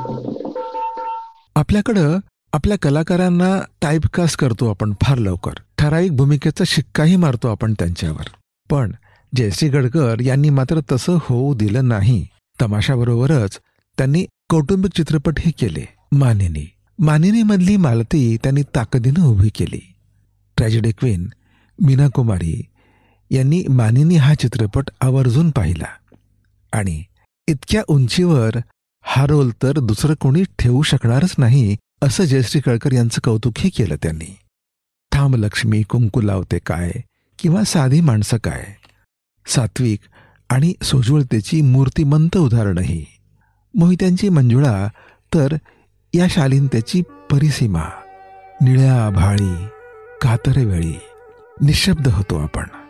आपल्याकडं आपल्या कलाकारांना टाईपकास्ट करतो आपण फार लवकर, ठराविक भूमिकेचा शिक्काही मारतो आपण त्यांच्यावर. पण जयश्री गडकर यांनी मात्र तसं होऊ दिलं नाही. तमाशाबरोबरच त्यांनी कौटुंबिक चित्रपटही केले. मानिनीमधली मालती त्यांनी ताकदीनं उभी केली. ट्रॅजेडी क्वीन मीना कुमारी यांनी मानिनी हा चित्रपट आवर्जून पाहिला आणि इतक्या उंचीवर हा रोल तर दुसरं कोणी ठेवू शकणारच नाही असं जयश्री गडकर यांचं कौतुकही केलं त्यांनी. थांब लक्ष्मी, कुंकू लावते काय किंवा साधी माणसं काय, सात्विक आणि सोज्वळतेची मूर्तिमंत उदाहरणंही. मोहित्यांची मंजुळा तर या शालीनतेची परिसीमा. निळ्या आभाळी कातरे वेळी निशब्द होतो आपण.